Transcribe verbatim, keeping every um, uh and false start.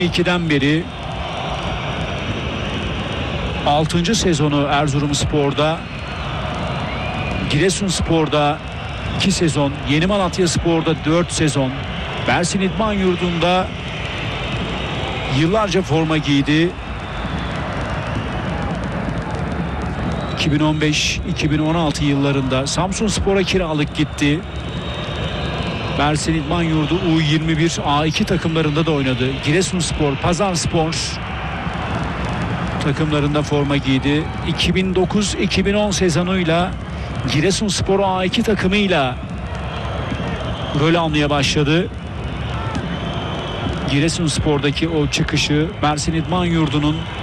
ikiden beri altıncı sezonu Erzurumspor'da, Giresunspor'da iki sezon, Yeni Malatyaspor'da dört sezon, Mersin İdman Yurdu'nda yıllarca forma giydi. iki bin on beş iki bin on altı yıllarında Samsunspor'a kiralık gitti. Mersin İdman Yurdu U yirmi bir A iki takımlarında da oynadı. Giresunspor, Pazarspor takımlarında forma giydi. iki bin dokuz iki bin on sezonuyla Giresunspor A iki takımıyla rol almaya başladı. Giresunspor'daki o çıkışı Mersin İdman Yurdu'nun